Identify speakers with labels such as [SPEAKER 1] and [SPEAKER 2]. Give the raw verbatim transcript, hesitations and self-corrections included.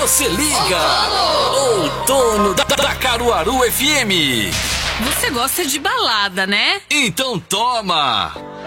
[SPEAKER 1] você liga. Outono da, da Caruaru F M.
[SPEAKER 2] Você gosta de balada, né?
[SPEAKER 1] Então toma.